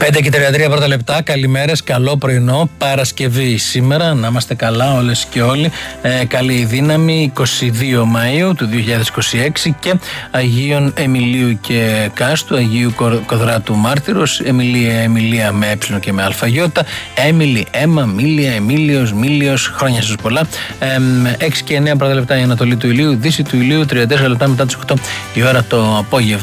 5 και 33 πρώτα λεπτά, καλημέρες, καλό πρωινό, Παρασκευή σήμερα, να είμαστε καλά όλες και όλοι, καλή δύναμη, 22 Μαΐου του 2026 και Αγίων Εμιλίου και Κάστου, Αγίου Κοδράτου Μάρτυρος, Εμιλία με ε και με αλφαγιώτα, Έμιλη, Έμα, Μίλια, Μίλιος, χρόνια σας πολλά. 6 και 9 πρώτα λεπτά η Ανατολή του ηλίου, Δύση του ηλίου, 34 λεπτά μετά τις 8 η ώρα το απόγευμα.